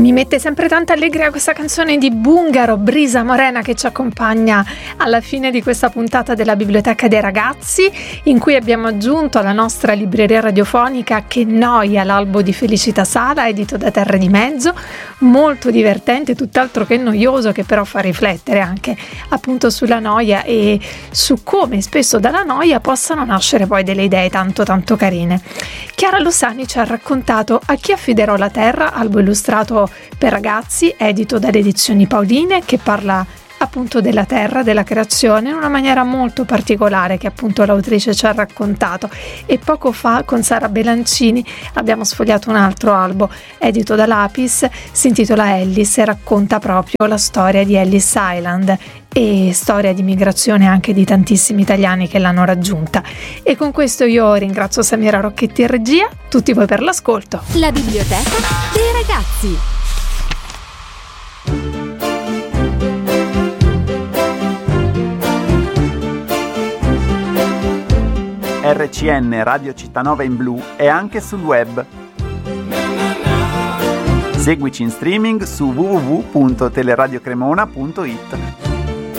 Mi mette sempre tanta allegria questa canzone di Bungaro, Brisa Morena, che ci accompagna alla fine di questa puntata della Biblioteca dei Ragazzi, in cui abbiamo aggiunto alla nostra libreria radiofonica Che Noia, l'albo di Felicita Sala, edito da Terre di Mezzo, molto divertente, tutt'altro che noioso, che però fa riflettere anche appunto sulla noia e su come spesso dalla noia possano nascere poi delle idee tanto tanto carine. Chiara Lossani ci ha raccontato A chi affiderò la terra, albo illustrato per ragazzi, edito dalle edizioni Pauline, che parla appunto della terra, della creazione, in una maniera molto particolare che appunto l'autrice ci ha raccontato. E poco fa con Sara Belancini abbiamo sfogliato un altro albo edito da Lapis, si intitola Ellis e racconta proprio la storia di Ellis Island e storia di migrazione anche di tantissimi italiani che l'hanno raggiunta. E con questo io ringrazio Samira Rocchetti in regia, tutti voi per l'ascolto. La Biblioteca dei Ragazzi. RCN Radio Cittanova in blu è anche sul web. Seguici in streaming su www.teleradiocremona.it.